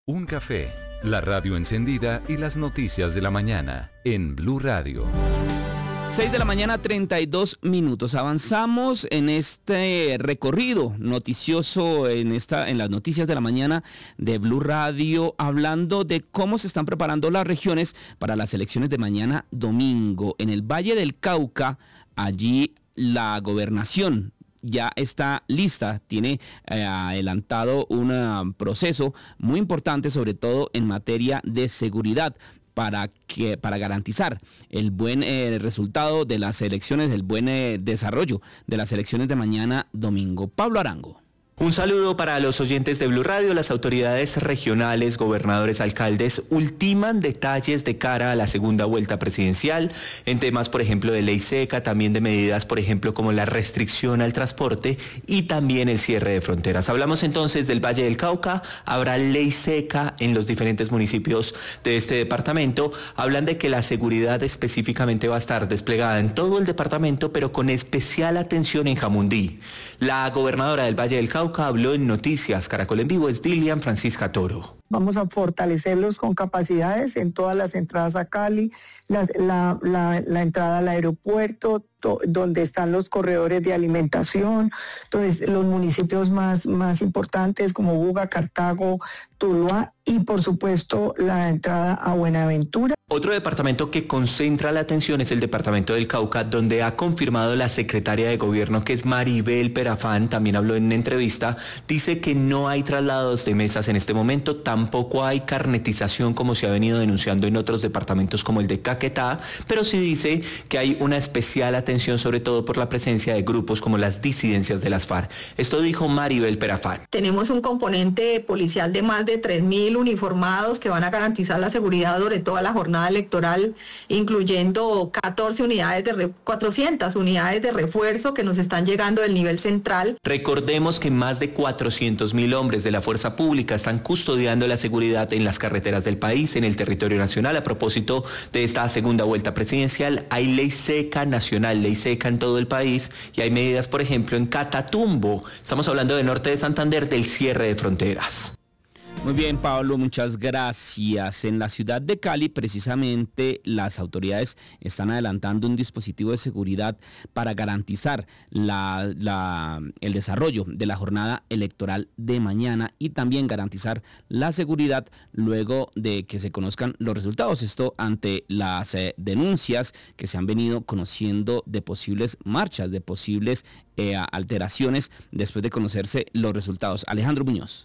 Un café, la radio encendida y las noticias de la mañana en Blue Radio. 6 de la mañana, 32 minutos. Avanzamos en este recorrido noticioso en las noticias de la mañana de Blue Radio, hablando de cómo se están preparando las regiones para las elecciones de mañana domingo. En el Valle del Cauca, allí la gobernación ya está lista, tiene adelantado un proceso muy importante, sobre todo en materia de seguridad, para garantizar el buen resultado de las elecciones, el buen desarrollo de las elecciones de mañana domingo. Pablo Arango. Un saludo para los oyentes de Blue Radio. Las autoridades regionales, gobernadores, alcaldes ultiman detalles de cara a la segunda vuelta presidencial en temas, por ejemplo, de ley seca, también de medidas, por ejemplo, como la restricción al transporte y también el cierre de fronteras. Hablamos entonces del Valle del Cauca. Habrá ley seca en los diferentes municipios de este departamento. Hablan de que la seguridad específicamente va a estar desplegada en todo el departamento, pero con especial atención en Jamundí. La gobernadora del Valle del Cauca habló en Noticias Caracol en Vivo, es Dilian Francisca Toro. Vamos a fortalecerlos con capacidades en todas las entradas a Cali, la entrada al aeropuerto, donde están los corredores de alimentación, entonces los municipios más importantes como Buga, Cartago, Tuluá y por supuesto la entrada a Buenaventura. Otro departamento que concentra la atención es el departamento del Cauca, donde ha confirmado la secretaria de gobierno, que es Maribel Perafán, también habló en una entrevista, dice que no hay traslados de mesas en este momento, tampoco hay carnetización como se ha venido denunciando en otros departamentos como el de Caquetá, pero sí dice que hay una especial atención sobre todo por la presencia de grupos como las disidencias de las FARC. Esto dijo Maribel Perafán. Tenemos un componente policial de más de 3.000 uniformados que van a garantizar la seguridad durante toda la jornada electoral, incluyendo 400 unidades de refuerzo que nos están llegando del nivel central. Recordemos que más de 400.000 hombres de la fuerza pública están custodiando la seguridad en las carreteras del país, en el territorio nacional. A propósito de esta segunda vuelta presidencial, hay ley seca nacional, ley seca en todo el país, y hay medidas, por ejemplo, en Catatumbo. Estamos hablando de norte de Santander, del cierre de fronteras. Muy bien, Pablo, muchas gracias. En la ciudad de Cali, precisamente, las autoridades están adelantando un dispositivo de seguridad para garantizar el desarrollo de la jornada electoral de mañana y también garantizar la seguridad luego de que se conozcan los resultados. Esto ante las denuncias que se han venido conociendo de posibles marchas, de posibles alteraciones después de conocerse los resultados. Alejandro Muñoz.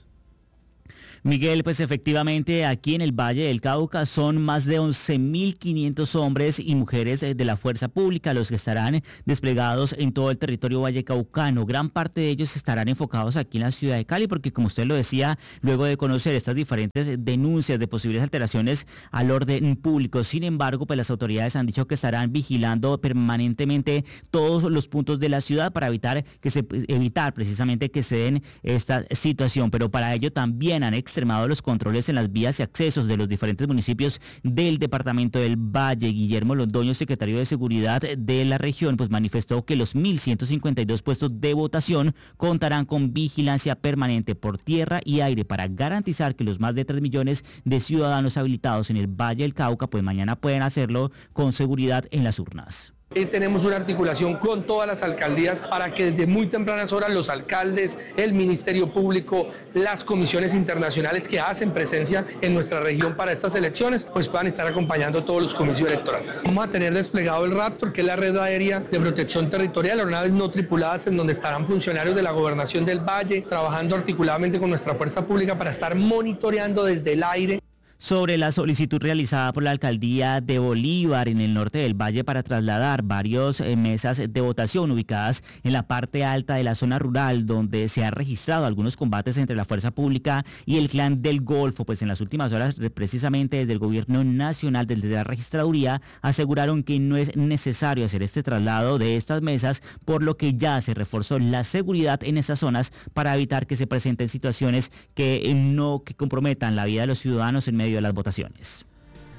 Miguel, pues efectivamente aquí en el Valle del Cauca son más de 11.500 hombres y mujeres de la fuerza pública los que estarán desplegados en todo el territorio vallecaucano. Gran parte de ellos estarán enfocados aquí en la ciudad de Cali porque, como usted lo decía, luego de conocer estas diferentes denuncias de posibles alteraciones al orden público, sin embargo, pues las autoridades han dicho que estarán vigilando permanentemente todos los puntos de la ciudad para evitar precisamente que se den esta situación, pero para ello también han extremado los controles en las vías y accesos de los diferentes municipios del departamento del Valle. Guillermo Londoño, secretario de Seguridad de la región, pues manifestó que los 1.152 puestos de votación contarán con vigilancia permanente por tierra y aire para garantizar que los más de 3 millones de ciudadanos habilitados en el Valle del Cauca pues mañana pueden hacerlo con seguridad en las urnas. Tenemos una articulación con todas las alcaldías para que desde muy tempranas horas los alcaldes, el Ministerio Público, las comisiones internacionales que hacen presencia en nuestra región para estas elecciones, pues puedan estar acompañando todos los comicios electorales. Vamos a tener desplegado el Raptor, que es la red aérea de protección territorial, aeronaves no tripuladas en donde estarán funcionarios de la Gobernación del Valle, trabajando articuladamente con nuestra fuerza pública para estar monitoreando desde el aire. Sobre la solicitud realizada por la alcaldía de Bolívar en el norte del Valle para trasladar varias mesas de votación ubicadas en la parte alta de la zona rural, donde se han registrado algunos combates entre la fuerza pública y el clan del Golfo, pues en las últimas horas precisamente desde el gobierno nacional, desde la registraduría, aseguraron que no es necesario hacer este traslado de estas mesas, por lo que ya se reforzó la seguridad en esas zonas para evitar que se presenten situaciones que comprometan la vida de los ciudadanos en medio de las votaciones.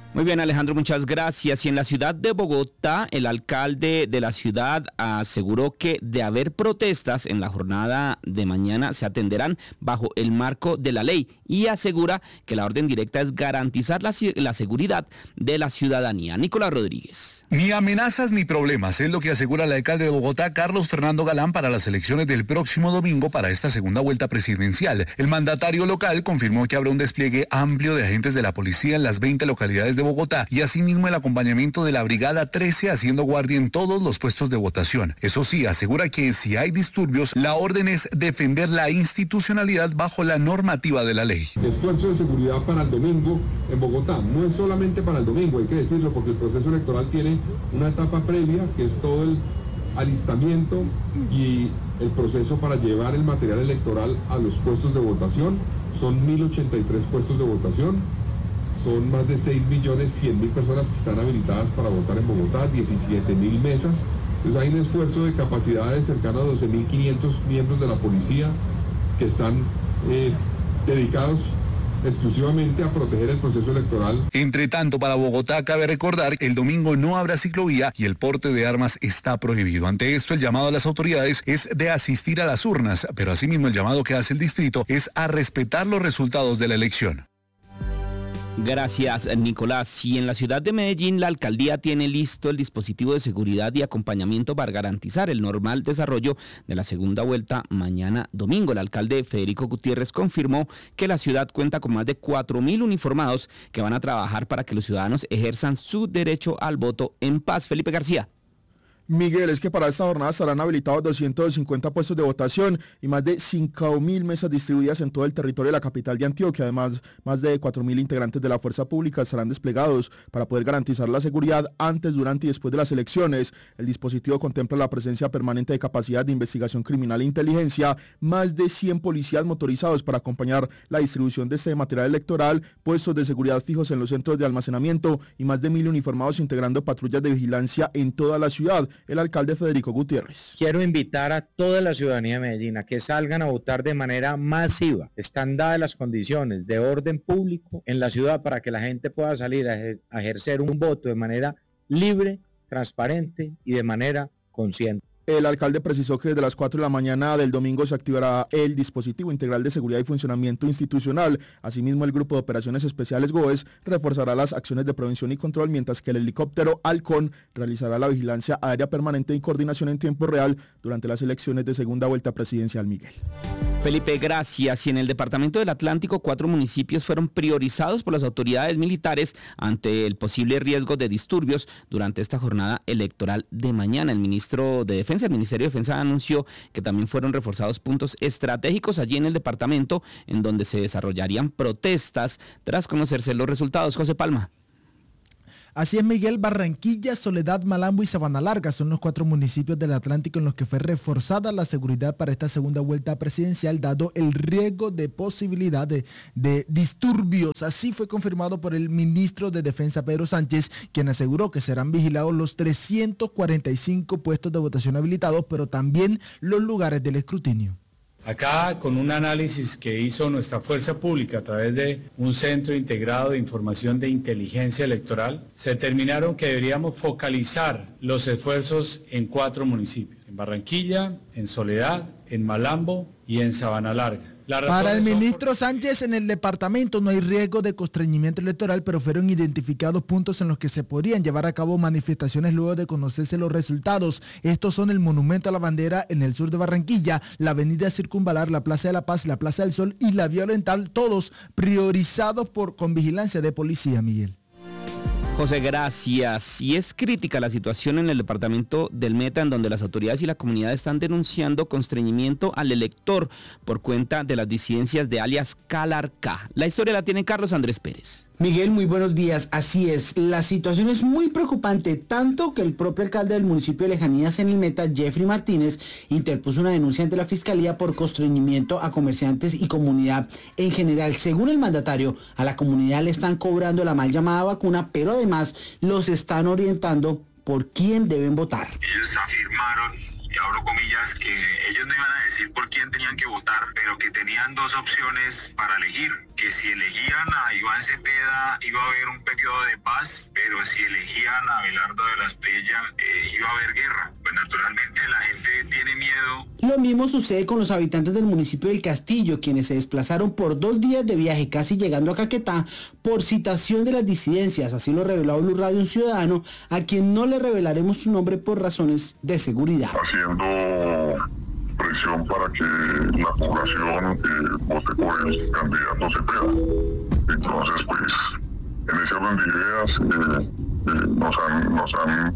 Muy bien, Alejandro, muchas gracias. Y en la ciudad de Bogotá, el alcalde de la ciudad aseguró que de haber protestas en la jornada de mañana se atenderán bajo el marco de la ley y asegura que la orden directa es garantizar la seguridad de la ciudadanía. Nicolás Rodríguez. Ni amenazas ni problemas, es lo que asegura el alcalde de Bogotá, Carlos Fernando Galán, para las elecciones del próximo domingo para esta segunda vuelta presidencial. El mandatario local confirmó que habrá un despliegue amplio de agentes de la policía en las 20 localidades de Bogotá y asimismo el acompañamiento de la Brigada 13 haciendo guardia en todos los puestos de votación. Eso sí, asegura que si hay disturbios, la orden es defender la institucionalidad bajo la normativa de la ley. Esfuerzo de seguridad para el domingo en Bogotá, no es solamente para el domingo, hay que decirlo, porque el proceso electoral tiene una etapa previa que es todo el alistamiento y el proceso para llevar el material electoral a los puestos de votación. Son 1.083 puestos de votación, son más de 6.100.000 personas que están habilitadas para votar en Bogotá, 17.000 mesas. Entonces hay un esfuerzo de capacidades cercano a 12.500 miembros de la policía que están dedicados exclusivamente a proteger el proceso electoral. Entre tanto, para Bogotá cabe recordar, el domingo no habrá ciclovía y el porte de armas está prohibido. Ante esto, el llamado a las autoridades es de asistir a las urnas, pero asimismo el llamado que hace el distrito es a respetar los resultados de la elección. Gracias, Nicolás. Y en la ciudad de Medellín, la alcaldía tiene listo el dispositivo de seguridad y acompañamiento para garantizar el normal desarrollo de la segunda vuelta mañana domingo. El alcalde Federico Gutiérrez confirmó que la ciudad cuenta con más de 4.000 uniformados que van a trabajar para que los ciudadanos ejerzan su derecho al voto en paz. Felipe García. Miguel, es que para esta jornada estarán habilitados 250 puestos de votación y más de 5.000 mesas distribuidas en todo el territorio de la capital de Antioquia. Además, más de 4.000 integrantes de la fuerza pública estarán desplegados para poder garantizar la seguridad antes, durante y después de las elecciones. El dispositivo contempla la presencia permanente de capacidad de investigación criminal e inteligencia, más de 100 policías motorizados para acompañar la distribución de este material electoral, puestos de seguridad fijos en los centros de almacenamiento y más de 1.000 uniformados integrando patrullas de vigilancia en toda la ciudad. El alcalde Federico Gutiérrez. Quiero invitar a toda la ciudadanía de Medellín a que salgan a votar de manera masiva. Están dadas las condiciones de orden público en la ciudad para que la gente pueda salir a ejercer un voto de manera libre, transparente y de manera consciente. El alcalde precisó que desde las 4 de la mañana del domingo se activará el dispositivo integral de seguridad y funcionamiento institucional. Asimismo, el Grupo de Operaciones Especiales GOES reforzará las acciones de prevención y control, mientras que el helicóptero Halcón realizará la vigilancia aérea permanente y coordinación en tiempo real durante las elecciones de segunda vuelta presidencial. Miguel. Felipe, gracias. Y en el departamento del Atlántico, 4 municipios fueron priorizados por las autoridades militares ante el posible riesgo de disturbios durante esta jornada electoral de mañana. El ministro de Defensa, el Ministerio de Defensa, anunció que también fueron reforzados puntos estratégicos allí en el departamento, en donde se desarrollarían protestas tras conocerse los resultados. José Palma. Así es, Miguel. Barranquilla, Soledad, Malambo y Sabana Larga son los 4 municipios del Atlántico en los que fue reforzada la seguridad para esta segunda vuelta presidencial, dado el riesgo de posibilidad de disturbios. Así fue confirmado por el ministro de Defensa, Pedro Sánchez, quien aseguró que serán vigilados los 345 puestos de votación habilitados, pero también los lugares del escrutinio. Acá, con un análisis que hizo nuestra fuerza pública a través de un centro integrado de información de inteligencia electoral, se determinaron que deberíamos focalizar los esfuerzos en 4 municipios: en Barranquilla, en Soledad, en Malambo y en Sabana Larga. Para el ministro Sánchez, en el departamento no hay riesgo de constreñimiento electoral, pero fueron identificados puntos en los que se podrían llevar a cabo manifestaciones luego de conocerse los resultados. Estos son el Monumento a la Bandera en el sur de Barranquilla, la Avenida Circunvalar, la Plaza de la Paz, la Plaza del Sol y la Vía Oriental, todos priorizados con vigilancia de policía, Miguel. José, gracias. Y es crítica la situación en el departamento del Meta, en donde las autoridades y la comunidad están denunciando constreñimiento al elector por cuenta de las disidencias de alias Calarcá. La historia la tiene Carlos Andrés Pérez. Miguel, muy buenos días. Así es, la situación es muy preocupante, tanto que el propio alcalde del municipio de Lejanías en el Meta, Jeffrey Martínez, interpuso una denuncia ante la Fiscalía por constreñimiento a comerciantes y comunidad en general. Según el mandatario, a la comunidad le están cobrando la mal llamada vacuna, pero además los están orientando por quién deben votar. Ellos afirmaron y abro comillas, que ellos no iban a decir por quién tenían que votar, pero que tenían dos opciones para elegir, que si elegían a Iván Cepeda iba a haber un periodo de paz, pero si elegían a Abelardo de la Espriella iba a haber guerra. Pues naturalmente la gente tiene miedo. Lo mismo sucede con los habitantes del municipio del Castillo, quienes se desplazaron por 2 días de viaje, casi llegando a Caquetá, por citación de las disidencias. Así lo reveló a Blue Radio un ciudadano, a quien no le revelaremos su nombre por razones de seguridad. Haciendo presión para que la población vote por el candidato Cepeda. Entonces, pues, en ese orden de ideas nos han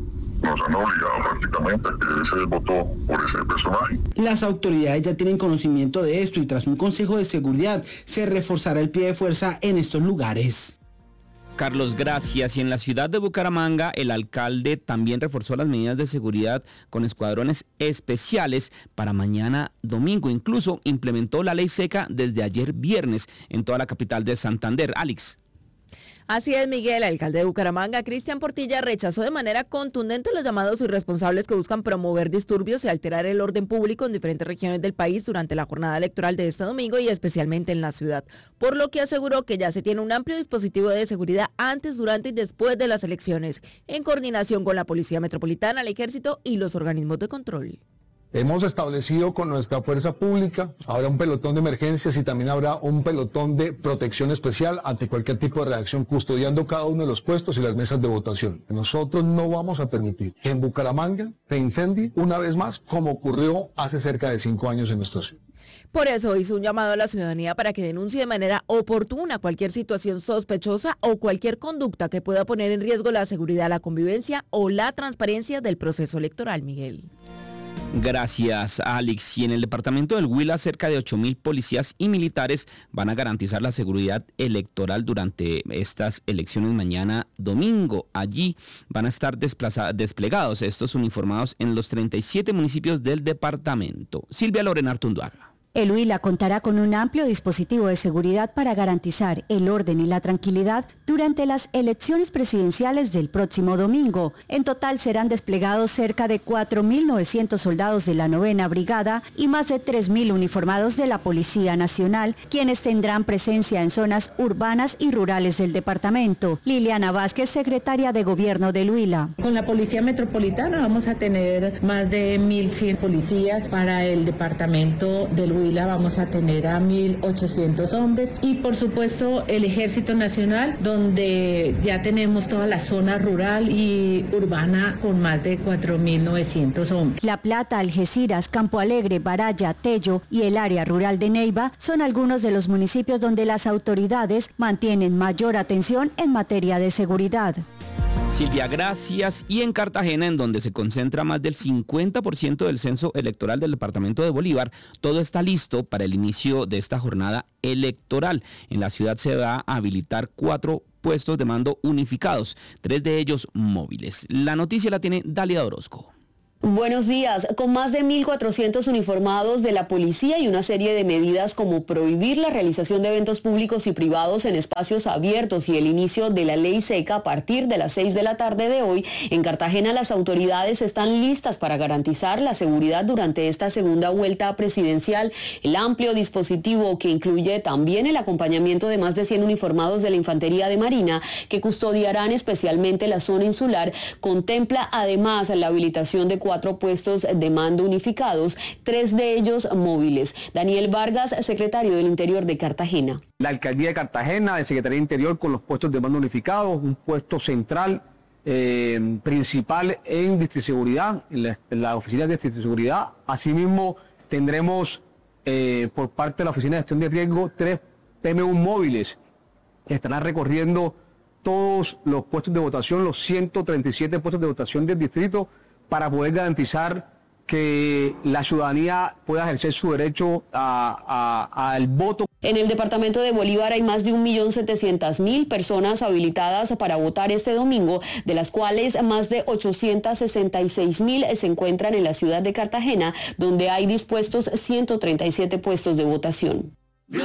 obligado prácticamente a que se votó por ese personaje. Las autoridades ya tienen conocimiento de esto y tras un consejo de seguridad se reforzará el pie de fuerza en estos lugares. Carlos, gracias. Y en la ciudad de Bucaramanga, el alcalde también reforzó las medidas de seguridad con escuadrones especiales para mañana domingo. Incluso implementó la ley seca desde ayer viernes en toda la capital de Santander. Alex. Así es, Miguel. El alcalde de Bucaramanga, Cristian Portilla, rechazó de manera contundente los llamados irresponsables que buscan promover disturbios y alterar el orden público en diferentes regiones del país durante la jornada electoral de este domingo y especialmente en la ciudad, por lo que aseguró que ya se tiene un amplio dispositivo de seguridad antes, durante y después de las elecciones, en coordinación con la Policía Metropolitana, el Ejército y los organismos de control. Hemos establecido con nuestra fuerza pública, habrá un pelotón de emergencias y también habrá un pelotón de protección especial ante cualquier tipo de reacción, custodiando cada uno de los puestos y las mesas de votación. Nosotros no vamos a permitir que en Bucaramanga se incendie una vez más, como ocurrió hace cerca de 5 años en nuestra ciudad. Por eso hizo un llamado a la ciudadanía para que denuncie de manera oportuna cualquier situación sospechosa o cualquier conducta que pueda poner en riesgo la seguridad, la convivencia o la transparencia del proceso electoral, Miguel. Gracias, Alex. Y en el departamento del Huila, cerca de 8.000 policías y militares van a garantizar la seguridad electoral durante estas elecciones mañana domingo. Allí van a estar desplegados estos uniformados en los 37 municipios del departamento. Silvia Lorena Artunduaga. El Huila contará con un amplio dispositivo de seguridad para garantizar el orden y la tranquilidad durante las elecciones presidenciales del próximo domingo. En total serán desplegados cerca de 4.900 soldados de la 9ª Brigada y más de 3.000 uniformados de la Policía Nacional, quienes tendrán presencia en zonas urbanas y rurales del departamento. Liliana Vázquez, secretaria de Gobierno del Huila. Con la Policía Metropolitana vamos a tener más de 1.100 policías. Para el departamento del Huila vamos a tener a 1.800 hombres y por supuesto el Ejército Nacional, donde ya tenemos toda la zona rural y urbana con más de 4.900 hombres. La Plata, Algeciras, Campo Alegre, Baraya, Tello y el área rural de Neiva son algunos de los municipios donde las autoridades mantienen mayor atención en materia de seguridad. Silvia, gracias. Y en Cartagena, en donde se concentra más del 50% del censo electoral del departamento de Bolívar, todo está listo para el inicio de esta jornada electoral. En la ciudad se va a habilitar 4 puestos de mando unificados, 3 de ellos móviles. La noticia la tiene Dalia Orozco. Buenos días. Con más de 1.400 uniformados de la policía y una serie de medidas como prohibir la realización de eventos públicos y privados en espacios abiertos y el inicio de la ley seca a partir de las 6 de la tarde de hoy, en Cartagena las autoridades están listas para garantizar la seguridad durante esta segunda vuelta presidencial. El amplio dispositivo, que incluye también el acompañamiento de más de 100 uniformados de la Infantería de Marina, que custodiarán especialmente la zona insular, contempla además la habilitación de 4 puestos de mando unificados, 3 de ellos móviles. Daniel Vargas, secretario del Interior de Cartagena. La Alcaldía de Cartagena, de Secretaría de Interior con los puestos de mando unificados, un puesto central principal en distribuidad, en la oficina de distribuidad. Asimismo, tendremos por parte de la Oficina de Gestión de Riesgo 3 PMU móviles que estarán recorriendo todos los puestos de votación, los 137 puestos de votación del distrito, para poder garantizar que la ciudadanía pueda ejercer su derecho al voto. En el departamento de Bolívar hay más de 1.700.000 personas habilitadas para votar este domingo, de las cuales más de 866.000 se encuentran en la ciudad de Cartagena, donde hay dispuestos 137 puestos de votación. Blue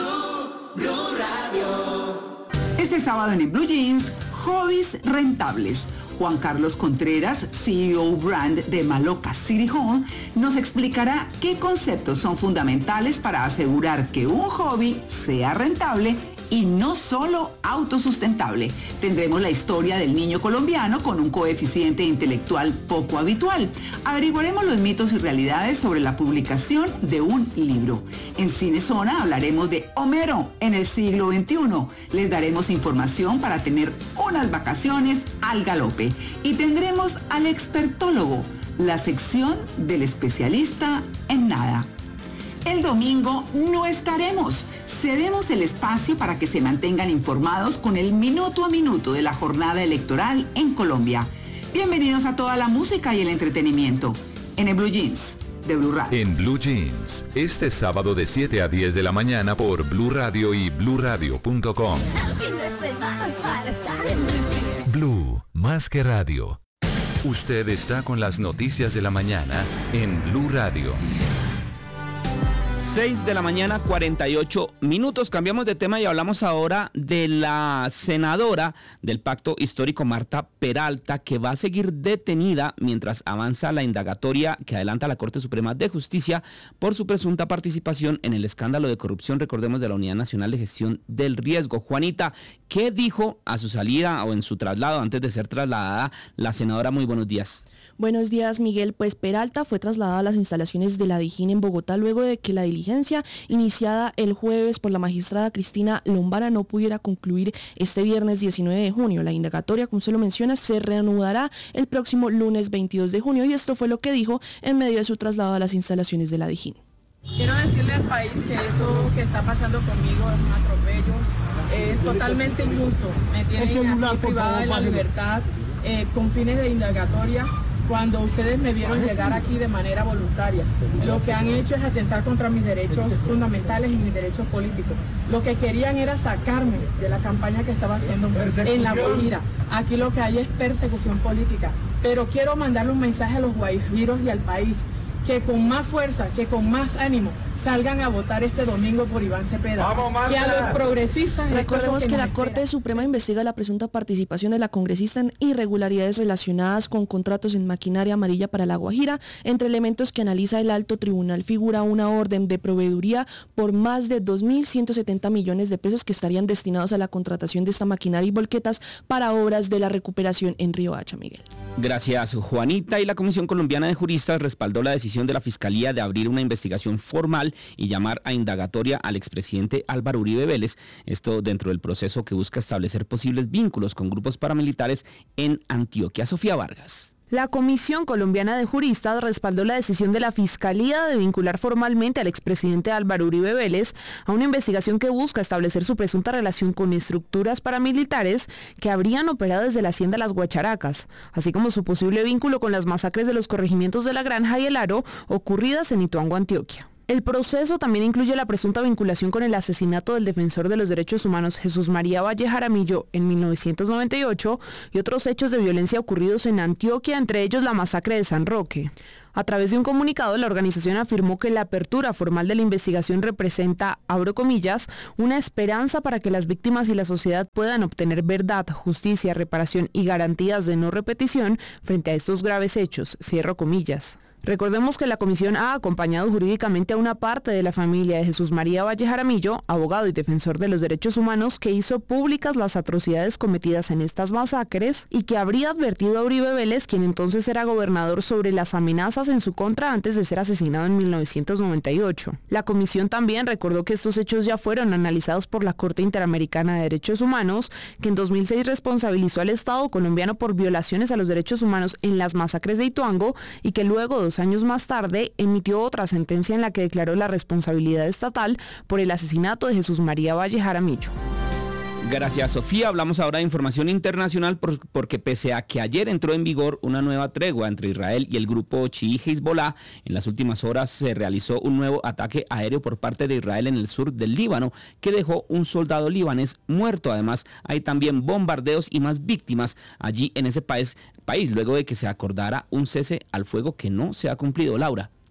Radio. Este sábado en el Blue Jeans, hobbies rentables. Juan Carlos Contreras, CEO Brand de Maloca City Hall, nos explicará qué conceptos son fundamentales para asegurar que un hobby sea rentable y no solo autosustentable. Tendremos la historia del niño colombiano con un coeficiente intelectual poco habitual. Averiguaremos los mitos y realidades sobre la publicación de un libro. En Cinezona hablaremos de Homero en el siglo XXI. Les daremos información para tener unas vacaciones al galope. Y tendremos al expertólogo, la sección del especialista en nada. El domingo no estaremos. Cedemos el espacio para que se mantengan informados con el minuto a minuto de la jornada electoral en Colombia. Bienvenidos a toda la música y el entretenimiento en el Blue Jeans de Blue Radio. En Blue Jeans, este sábado de 7 a 10 de la mañana por Blue Radio y bluradio.com. Blue, más que radio. Usted está con las noticias de la mañana en Blue Radio. 6 de la mañana, 48 minutos. Cambiamos de tema y hablamos ahora de la senadora del Pacto Histórico, Marta Peralta, que va a seguir detenida mientras avanza la indagatoria que adelanta la Corte Suprema de Justicia por su presunta participación en el escándalo de corrupción, recordemos, de la Unidad Nacional de Gestión del Riesgo. Juanita, ¿qué dijo a su salida o en su traslado, antes de ser trasladada, la senadora? Muy buenos días. Buenos días, Miguel. Pues Peralta fue trasladada a las instalaciones de la DIJÍN en Bogotá luego de que la diligencia iniciada el jueves por la magistrada Cristina Lombana no pudiera concluir este viernes 19 de junio. La indagatoria, como se lo menciona, se reanudará el próximo lunes 22 de junio y esto fue lo que dijo en medio de su traslado a las instalaciones de la DIJÍN. Quiero decirle al país que esto que está pasando conmigo es un atropello, es totalmente injusto. Me tienen aquí privada de la libertad con fines de indagatoria, cuando ustedes me vieron llegar aquí de manera voluntaria. Lo que han hecho es atentar contra mis derechos fundamentales y mis derechos políticos. Lo que querían era sacarme de la campaña que estaba haciendo en La Guajira. Aquí lo que hay es persecución política. Pero quiero mandarle un mensaje a los guajiros y al país, que con más fuerza, que con más ánimo, salgan a votar este domingo por Iván Cepeda. Que a los progresistas... Recordemos que la Corte Suprema investiga la presunta participación de la congresista en irregularidades relacionadas con contratos en maquinaria amarilla para La Guajira. Entre elementos que analiza el alto tribunal figura una orden de proveeduría por más de 2.170 millones de pesos que estarían destinados a la contratación de esta maquinaria y volquetas para obras de la recuperación en Riohacha, Miguel. Gracias, Juanita. Y la Comisión Colombiana de Juristas respaldó la decisión de la Fiscalía de abrir una investigación formal y llamar a indagatoria al expresidente Álvaro Uribe Vélez, esto dentro del proceso que busca establecer posibles vínculos con grupos paramilitares en Antioquia. Sofía Vargas. La Comisión Colombiana de Juristas respaldó la decisión de la Fiscalía de vincular formalmente al expresidente Álvaro Uribe Vélez a una investigación que busca establecer su presunta relación con estructuras paramilitares que habrían operado desde la hacienda Las Guacharacas, así como su posible vínculo con las masacres de los corregimientos de La Granja y El Aro ocurridas en Ituango, Antioquia. El proceso también incluye la presunta vinculación con el asesinato del defensor de los derechos humanos Jesús María Valle Jaramillo en 1998 y otros hechos de violencia ocurridos en Antioquia, entre ellos la masacre de San Roque. A través de un comunicado, la organización afirmó que la apertura formal de la investigación representa, abro comillas, una esperanza para que las víctimas y la sociedad puedan obtener verdad, justicia, reparación y garantías de no repetición frente a estos graves hechos, cierro comillas. Recordemos que la comisión ha acompañado jurídicamente a una parte de la familia de Jesús María Valle Jaramillo, abogado y defensor de los derechos humanos, que hizo públicas las atrocidades cometidas en estas masacres y que habría advertido a Uribe Vélez, quien entonces era gobernador, sobre las amenazas en su contra antes de ser asesinado en 1998. La comisión también recordó que estos hechos ya fueron analizados por la Corte Interamericana de Derechos Humanos, que en 2006 responsabilizó al Estado colombiano por violaciones a los derechos humanos en las masacres de Ituango y que luego, 2 años más tarde, emitió otra sentencia en la que declaró la responsabilidad estatal por el asesinato de Jesús María Valle Jaramillo. Gracias, Sofía. Hablamos ahora de información internacional porque pese a que ayer entró en vigor una nueva tregua entre Israel y el grupo chií Hezbollah, en las últimas horas se realizó un nuevo ataque aéreo por parte de Israel en el sur del Líbano que dejó un soldado libanés muerto. Además, hay también bombardeos y más víctimas allí en ese país luego de que se acordara un cese al fuego que no se ha cumplido. Laura.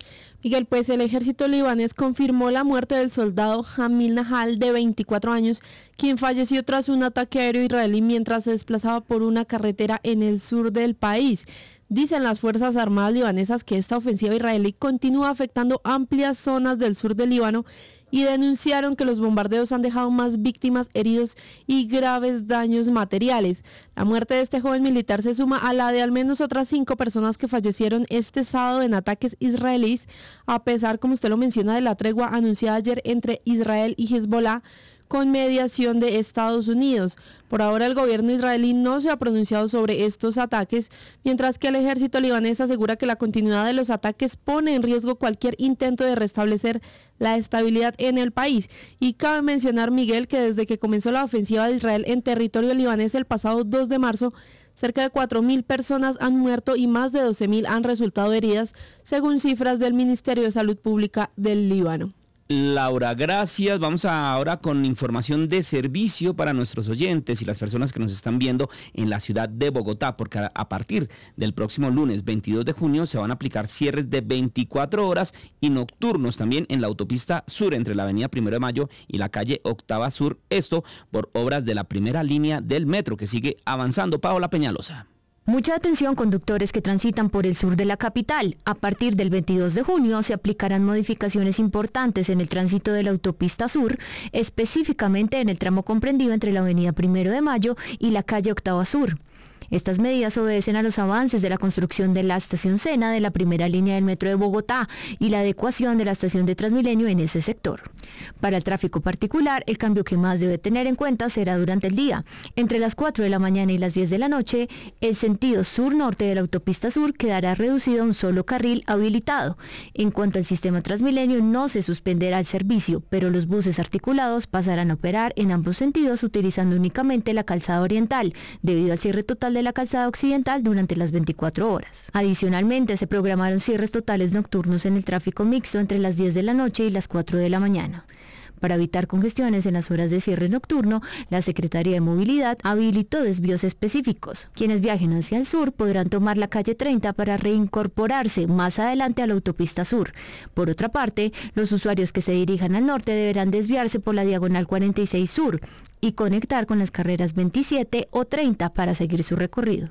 Miguel, pues el ejército libanés confirmó la muerte del soldado Jamil Nahal, de 24 años, quien falleció tras un ataque aéreo israelí mientras se desplazaba por una carretera en el sur del país. Dicen las Fuerzas Armadas libanesas que esta ofensiva israelí continúa afectando amplias zonas del sur del Líbano y denunciaron que los bombardeos han dejado más víctimas, heridos y graves daños materiales. La muerte de este joven militar se suma a la de al menos otras 5 personas que fallecieron este sábado en ataques israelíes, a pesar, como usted lo menciona, de la tregua anunciada ayer entre Israel y Hezbollah, con mediación de Estados Unidos. Por ahora el gobierno israelí no se ha pronunciado sobre estos ataques, mientras que el ejército libanés asegura que la continuidad de los ataques pone en riesgo cualquier intento de restablecer la estabilidad en el país. Y cabe mencionar, Miguel, que desde que comenzó la ofensiva de Israel en territorio libanés el pasado 2 de marzo, cerca de 4.000 personas han muerto y más de 12.000 han resultado heridas, según cifras del Ministerio de Salud Pública del Líbano. Laura, gracias. Vamos ahora con información de servicio para nuestros oyentes y las personas que nos están viendo en la ciudad de Bogotá, porque a partir del próximo lunes 22 de junio se van a aplicar cierres de 24 horas y nocturnos también en la autopista sur entre la avenida 1 de Mayo y la calle Octava Sur, esto por obras de la primera línea del metro que sigue avanzando. Paola Peñalosa. Mucha atención, conductores que transitan por el sur de la capital. A partir del 22 de junio se aplicarán modificaciones importantes en el tránsito de la autopista sur, específicamente en el tramo comprendido entre la avenida 1 de Mayo y la calle Octava Sur. Estas medidas obedecen a los avances de la construcción de la estación Sena de la primera línea del metro de Bogotá y la adecuación de la estación de Transmilenio en ese sector. Para el tráfico particular, el cambio que más debe tener en cuenta será durante el día. Entre las 4 de la mañana y las 10 de la noche, el sentido sur-norte de la autopista sur quedará reducido a un solo carril habilitado. En cuanto al sistema Transmilenio, no se suspenderá el servicio, pero los buses articulados pasarán a operar en ambos sentidos utilizando únicamente la calzada oriental, debido al cierre total de la calzada occidental durante las 24 horas. Adicionalmente, se programaron cierres totales nocturnos en el tráfico mixto entre las 10 de la noche y las 4 de la mañana. Para evitar congestiones en las horas de cierre nocturno, la Secretaría de Movilidad habilitó desvíos específicos. Quienes viajen hacia el sur podrán tomar la calle 30 para reincorporarse más adelante a la autopista sur. Por otra parte, los usuarios que se dirijan al norte deberán desviarse por la diagonal 46 sur y conectar con las carreras 27 o 30 para seguir su recorrido.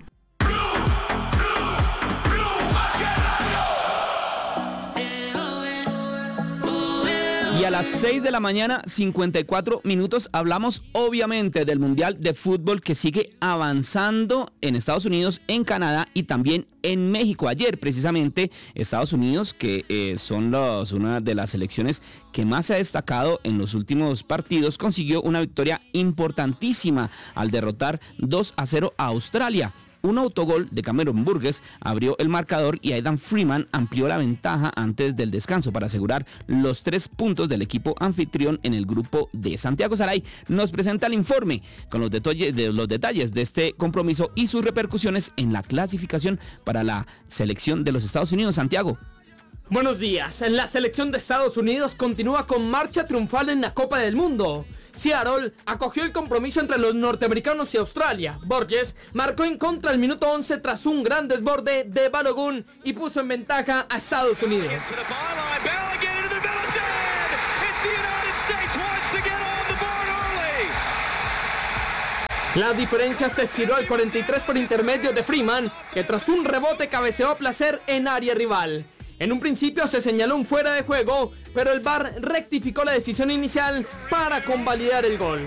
Y a las 6 de la mañana, 54 minutos, hablamos obviamente del Mundial de Fútbol que sigue avanzando en Estados Unidos, en Canadá y también en México. Ayer, precisamente, Estados Unidos, que son una de las selecciones que más se ha destacado en los últimos partidos, consiguió una victoria importantísima al derrotar 2-0 a Australia. Un autogol de Cameron Burgess abrió el marcador y Aidan Freeman amplió la ventaja antes del descanso para asegurar los 3 puntos del equipo anfitrión en el grupo D. Santiago Saray nos presenta el informe con los detalles de este compromiso y sus repercusiones en la clasificación para la selección de los Estados Unidos. Santiago. Buenos días. La selección de Estados Unidos continúa con marcha triunfal en la Copa del Mundo. Seattle acogió el compromiso entre los norteamericanos y Australia. Burgess marcó en contra al minuto 11 tras un gran desborde de Balogun y puso en ventaja a Estados Unidos. La diferencia se estiró al 43 por intermedio de Freeman, que tras un rebote cabeceó a placer en área rival. En un principio se señaló un fuera de juego, pero el VAR rectificó la decisión inicial para convalidar el gol.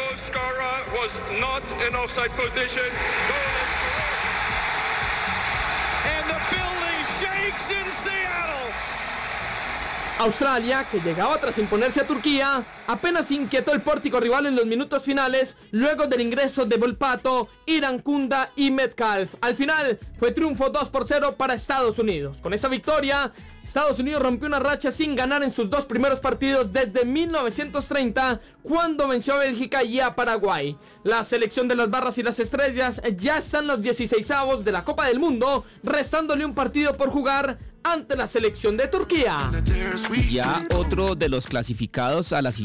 Australia, que llegaba tras imponerse a Turquía, apenas inquietó el pórtico rival en los minutos finales, luego del ingreso de Volpato, Irankunda y Metcalf. Al final, fue triunfo 2-0 para Estados Unidos. Con esa victoria, Estados Unidos rompió una racha sin ganar en sus 2 primeros partidos desde 1930, cuando venció a Bélgica y a Paraguay. La selección de las barras y las estrellas ya están en los 16avos de la Copa del Mundo, restándole un partido por jugar ante la selección de Turquía. Ya otro de los clasificados a la siguiente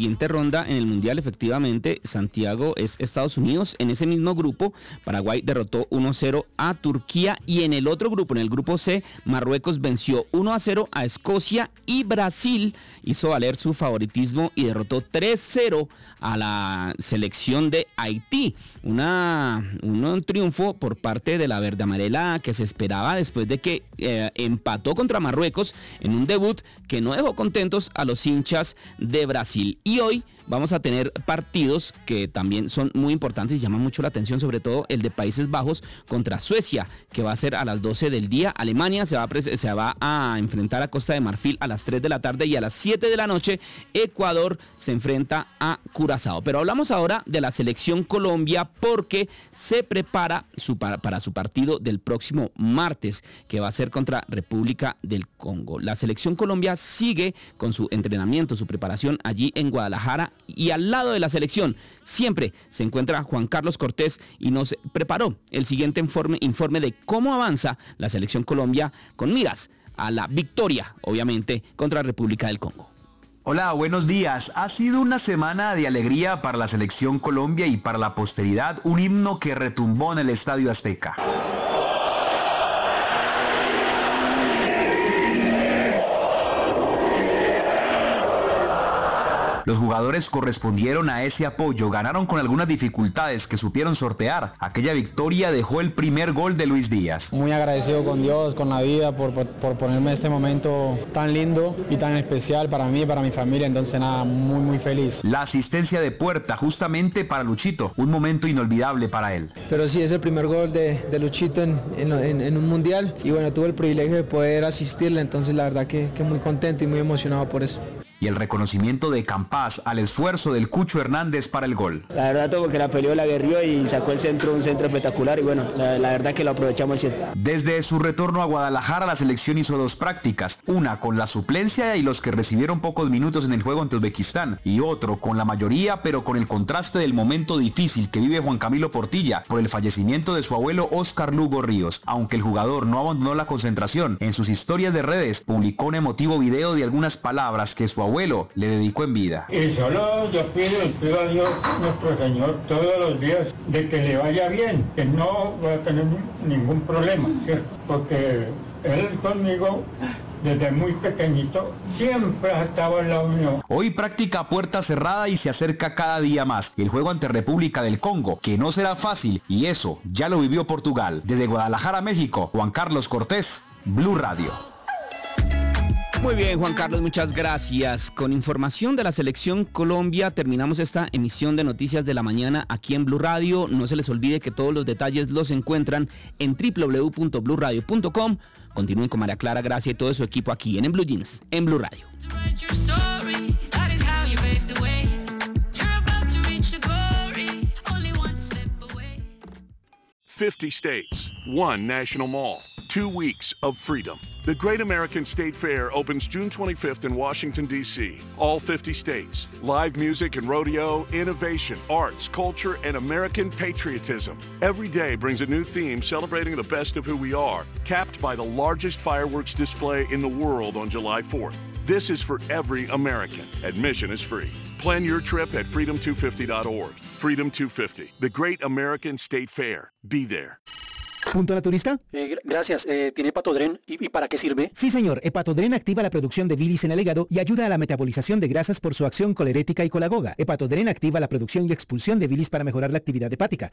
siguiente ronda en el Mundial, efectivamente, Santiago, es Estados Unidos. En ese mismo grupo, Paraguay derrotó 1-0 a Turquía, y en el otro grupo, en el grupo C, Marruecos venció 1-0 a Escocia, y Brasil hizo valer su favoritismo y derrotó 3-0 a la selección de Haití. Un triunfo por parte de la verde amarela que se esperaba después de que empató contra Marruecos en un debut que no dejó contentos a los hinchas de Brasil. Y hoy vamos a tener partidos que también son muy importantes y llaman mucho la atención, sobre todo el de Países Bajos contra Suecia, que va a ser a las 12 del día. Alemania se va a enfrentar a Costa de Marfil a las 3 de la tarde, y a las 7 de la noche Ecuador se enfrenta a Curazao. Pero hablamos ahora de la selección Colombia, porque se prepara para su partido del próximo martes, que va a ser contra República del Congo. La selección Colombia sigue con su entrenamiento, su preparación allí en Guadalajara, y al lado de la selección siempre se encuentra Juan Carlos Cortés, y nos preparó el siguiente informe de cómo avanza la selección Colombia con miras a la victoria, obviamente, contra República del Congo. Hola, buenos días. Ha sido una semana de alegría para la selección Colombia y para la posteridad, un himno que retumbó en el Estadio Azteca. Los jugadores correspondieron a ese apoyo, ganaron con algunas dificultades que supieron sortear. Aquella victoria dejó el primer gol de Luis Díaz. Muy agradecido con Dios, con la vida, por ponerme este momento tan lindo y tan especial para mí y para mi familia. Entonces nada, muy feliz. La asistencia de Puerta justamente para Luchito, un momento inolvidable para él. Pero sí, es el primer gol de Luchito en un mundial, y bueno, tuve el privilegio de poder asistirle, entonces la verdad que muy contento y muy emocionado por eso. Y el reconocimiento de Campas al esfuerzo del Cucho Hernández para el gol. La verdad, todo porque la peleó, la guerrió y sacó un centro espectacular, y bueno, la verdad que lo aprovechamos al 100. Desde su retorno a Guadalajara, la selección hizo 2 prácticas, una con la suplencia y los que recibieron pocos minutos en el juego ante Uzbekistán, y otro con la mayoría, pero con el contraste del momento difícil que vive Juan Camilo Portilla por el fallecimiento de su abuelo Óscar Lugo Ríos. Aunque el jugador no abandonó la concentración, en sus historias de redes publicó un emotivo video de algunas palabras que su abuelo le dedicó en vida. Y solo yo pido a Dios nuestro Señor todos los días de que le vaya bien, que no va a tener ningún problema, ¿cierto? Porque él conmigo desde muy pequeñito siempre ha estado en la unión. Hoy practica puerta cerrada y se acerca cada día más el juego ante República del Congo, que no será fácil, y eso ya lo vivió Portugal. Desde Guadalajara, México, Juan Carlos Cortés, Blue Radio. Muy bien, Juan Carlos, muchas gracias. Con información de la selección Colombia terminamos esta emisión de Noticias de la Mañana aquí en Blue Radio. No se les olvide que todos los detalles los encuentran en www.blueradio.com. Continúen con María Clara Gracia y todo su equipo aquí en Blue Jeans, en Blue Radio. 50 states, one national mall, 2 weeks of freedom. The Great American State Fair opens June 25th in Washington, D.C. All 50 states. Live music and rodeo, innovation, arts, culture, and American patriotism. Every day brings a new theme celebrating the best of who we are, capped by the largest fireworks display in the world on July 4th. This is for every American. Admission is free. Plan your trip at freedom250.org. Freedom 250, the Great American State Fair. Be there. ¿Punto naturista? Gracias. ¿Tiene Hepatodren? ¿Y para qué sirve? Sí, señor. Hepatodren activa la producción de bilis en el hígado y ayuda a la metabolización de grasas por su acción colerética y colagoga. Hepatodren activa la producción y expulsión de bilis para mejorar la actividad hepática.